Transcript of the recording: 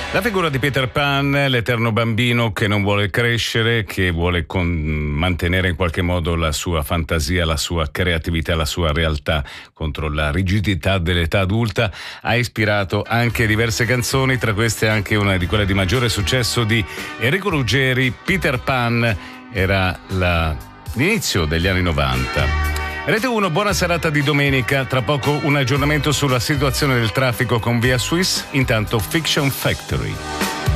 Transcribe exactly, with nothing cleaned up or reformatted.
La figura di Peter Pan, l'eterno bambino che non vuole crescere, che vuole con- mantenere in qualche modo la sua fantasia, la sua creatività, la sua realtà contro la rigidità dell'età adulta, ha ispirato anche diverse canzoni, tra queste anche una di quelle di maggiore successo di Enrico Ruggeri. Peter Pan era la- l'inizio degli anni novanta. Rete uno, buona serata di domenica. Tra poco un aggiornamento sulla situazione del traffico con Via Suisse. Intanto Fiction Factory.